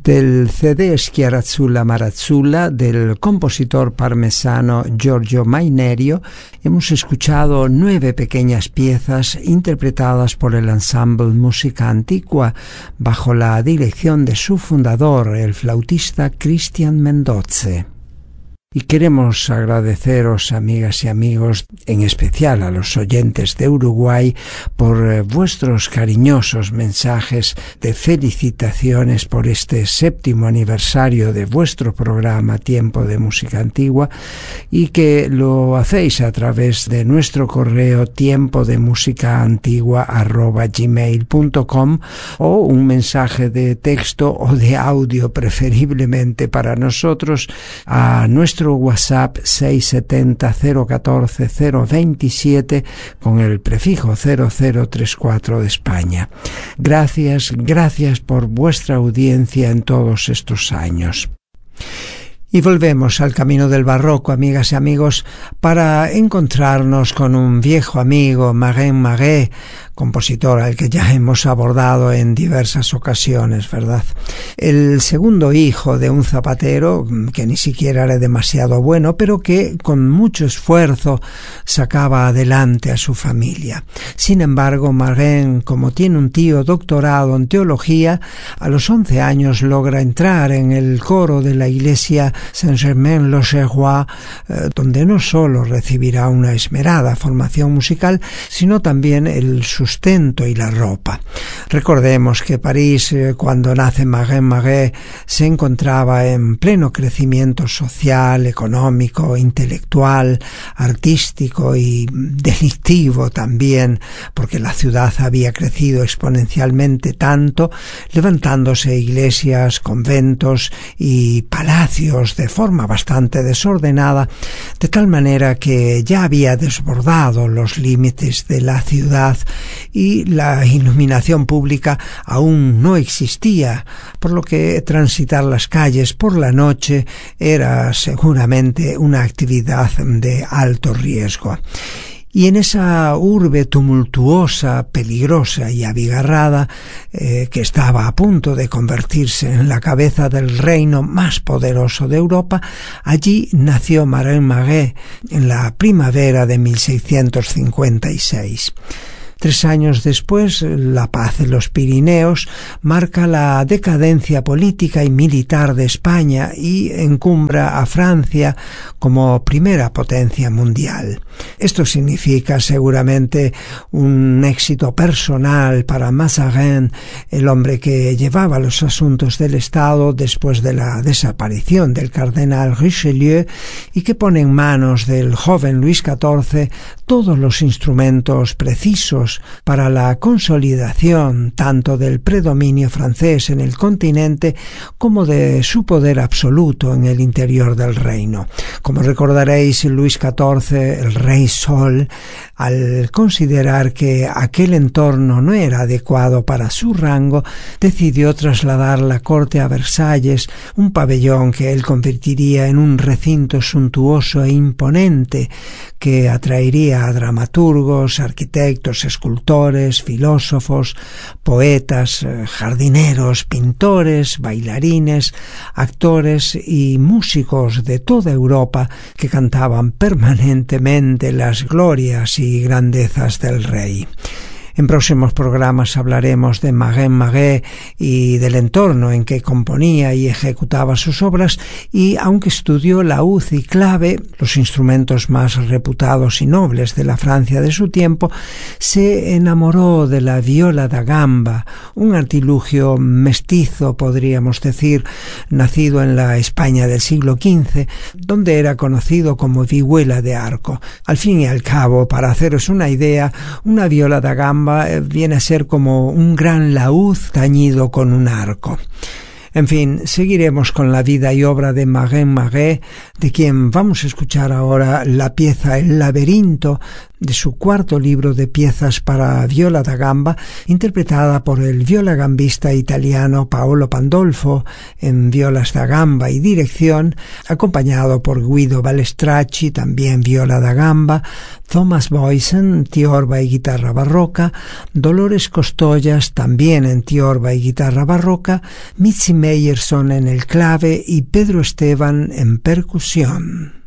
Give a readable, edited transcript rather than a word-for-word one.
Del CD Schiarazzula Marazzula del compositor parmesano Giorgio Mainerio hemos escuchado 9 pequeñas piezas interpretadas por el ensemble Musica Antigua bajo la dirección de su fundador, el flautista Cristian Mendoze. Y queremos agradeceros, amigas y amigos, en especial a los oyentes de Uruguay, por vuestros cariñosos mensajes de felicitaciones por este 7º aniversario de vuestro programa Tiempo de Música Antigua, y que lo hacéis a través de nuestro correo tiempodemusicaantigua@gmail.com o un mensaje de texto o de audio, preferiblemente para nosotros, a nuestro WhatsApp 670 014 027 con el prefijo 0034 de España. Gracias por vuestra audiencia en todos estos años. Y volvemos al camino del barroco, amigas y amigos, para encontrarnos con un viejo amigo, Marin Magué, compositor al que ya hemos abordado en diversas ocasiones, ¿verdad? El segundo hijo de un zapatero que ni siquiera era demasiado bueno, pero que con mucho esfuerzo sacaba adelante a su familia. Sin embargo, Marin, como tiene un tío doctorado en teología, a los 11 años logra entrar en el coro de la iglesia Saint-Germain-l'Auxerrois, donde no solo recibirá una esmerada formación musical, sino también el sustento y la ropa. Recordemos que París, cuando nace Marin Magué, se encontraba en pleno crecimiento social, económico, intelectual, artístico y delictivo también, porque la ciudad había crecido exponencialmente tanto, levantándose iglesias, conventos y palacios de forma bastante desordenada, de tal manera que ya había desbordado los límites de la ciudad y la iluminación pública aún no existía, por lo que transitar las calles por la noche era seguramente una actividad de alto riesgo. Y en esa urbe tumultuosa, peligrosa y abigarrada, que estaba a punto de convertirse en la cabeza del reino más poderoso de Europa, allí nació Marin Magué en la primavera de 1656. 3 años después, la paz en los Pirineos marca la decadencia política y militar de España y encumbra a Francia como primera potencia mundial. Esto significa seguramente un éxito personal para Mazarin, el hombre que llevaba los asuntos del Estado después de la desaparición del cardenal Richelieu y que pone en manos del joven Luis XIV todos los instrumentos precisos para la consolidación tanto del predominio francés en el continente como de su poder absoluto en el interior del reino. Como recordaréis, Luis XIV, el Rey Sol, al considerar que aquel entorno no era adecuado para su rango, decidió trasladar la corte a Versalles, un pabellón que él convertiría en un recinto suntuoso e imponente que atraería a dramaturgos, arquitectos, escultores, filósofos, poetas, jardineros, pintores, bailarines, actores y músicos de toda Europa que cantaban permanentemente las glorias y grandezas del rey. En próximos programas hablaremos de Marin Magué y del entorno en que componía y ejecutaba sus obras, y aunque estudió laúd y clave, los instrumentos más reputados y nobles de la Francia de su tiempo, se enamoró de la viola da gamba, un artilugio mestizo, podríamos decir, nacido en la España del siglo XV, donde era conocido como vihuela de arco. Al fin y al cabo, para haceros una idea, una viola da gamba viene a ser como un gran laúd tañido con un arco. En fin, seguiremos con la vida y obra de Marin Magué, de quien vamos a escuchar ahora la pieza El laberinto de su cuarto libro de piezas para viola da gamba, interpretada por el violagambista italiano Paolo Pandolfo en violas da gamba y dirección, acompañado por Guido Balestracci, también viola da gamba, Thomas Boysen, tiorba y guitarra barroca, Dolores Costollas, también en tiorba y guitarra barroca, Mitzi Meyerson en el clave y Pedro Esteban en percusión.